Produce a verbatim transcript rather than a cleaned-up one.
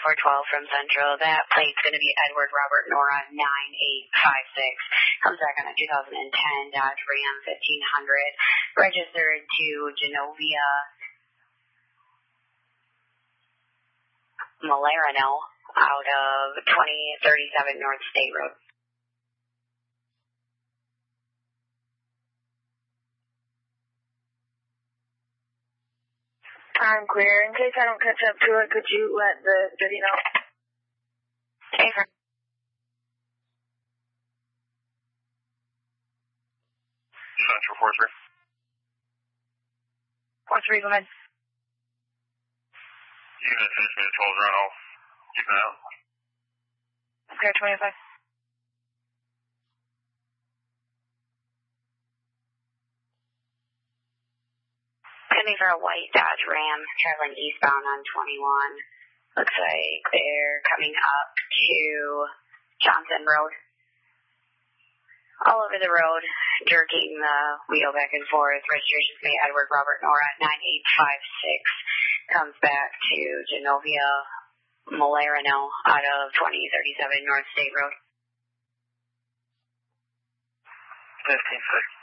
twenty-four twelve from Central. That plate's going to be Edward Robert Nora nine eight five six. Comes back on a two thousand ten Dodge Ram fifteen hundred. Registered to Genovia Malerino out of twenty thirty-seven North State Road. I'm clear. In case I don't catch up to it, could you let the city know? Okay, sir. Central four three. four three, go ahead. Unit finish me at twelve run, I'll keep an eye out. Okay, twenty-five. Gonna be for a white Dodge Ram traveling eastbound on twenty-one. Looks like they're coming up to Johnson Road. All over the road, jerking the wheel back and forth. Registration to Edward Robert Nora nine eight five six. Comes back to Genovia Malerino out of twenty thirty-seven North State Road. fifteen six.